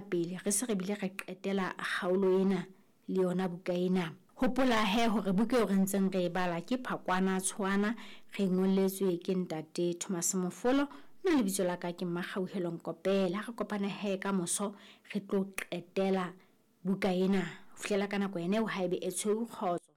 pele re se re bile re qetela kgaolo ena le yona buka ena. Hopola hore buka eo re ntseng re e bala ke Phakwana Tshwana, re ngolletswe ke Ntate Thomas Mofolo, nna lebitso la ka ke Makgauhelo Nkopela. Re kopana ka moso re tlo qetela buka ena. Fihlela ka nako ena haebe e tshweu kgotso.